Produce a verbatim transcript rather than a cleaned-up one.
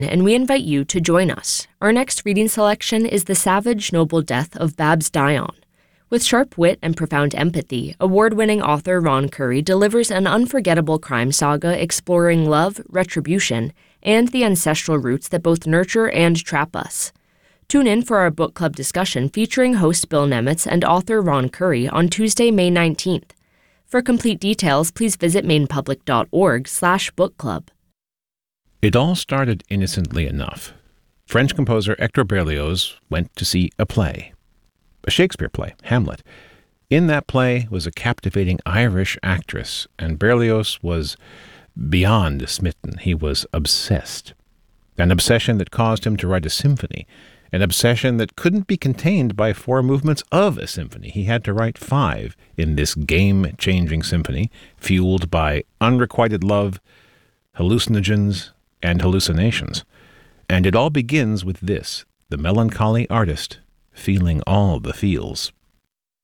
and we invite you to join us. Our next reading selection is The Savage Noble Death of Babs Dion. With sharp wit and profound empathy, award-winning author Ron Curry delivers an unforgettable crime saga exploring love, retribution, and the ancestral roots that both nurture and trap us. Tune in for our book club discussion featuring host Bill Nemitz and author Ron Curry on Tuesday, May nineteenth. For complete details, please visit mainepublic.org slash book club. It all started innocently enough. French composer Hector Berlioz went to see a play, a Shakespeare play, Hamlet. In that play was a captivating Irish actress, and Berlioz was beyond smitten. He was obsessed. An obsession that caused him to write a symphony, an obsession that couldn't be contained by four movements of a symphony. He had to write five in this game-changing symphony, fueled by unrequited love, hallucinogens, and hallucinations. And it all begins with this, the melancholy artist feeling all the feels.